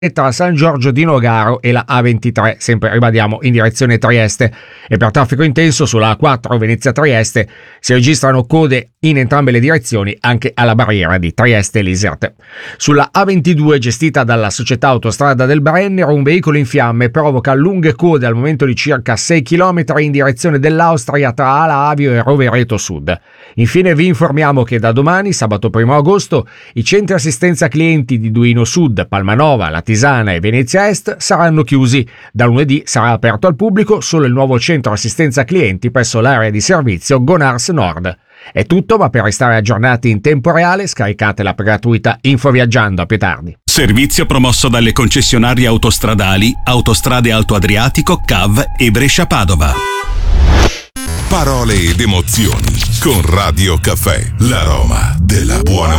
tra San Giorgio di Nogaro e la A23, sempre ribadiamo in direzione Trieste, e per traffico intenso sulla A4 Venezia-Trieste si registrano code in entrambe le direzioni anche alla barriera di Trieste-Liserte. Sulla A22 gestita dalla società Autostrada del Brennero, un veicolo in fiamme provoca lunghe code al momento di circa 6 km in direzione dell'Austria tra Ala Avio e Rovereto Sud. Infine vi informiamo che da domani, sabato 1 agosto, i centri assistenza clienti di Duino Sud, Palmanova, La Tisana e Venezia Est saranno chiusi. Da lunedì sarà aperto al pubblico solo il nuovo centro assistenza clienti presso l'area di servizio Gonars Nord. È tutto, ma per restare aggiornati in tempo reale scaricate l'app gratuita Infoviaggiando. A più tardi. Servizio promosso dalle concessionarie autostradali Autostrade Alto Adriatico, CAV e Brescia-Padova. Parole ed emozioni con Radio Caffè, l'aroma della buona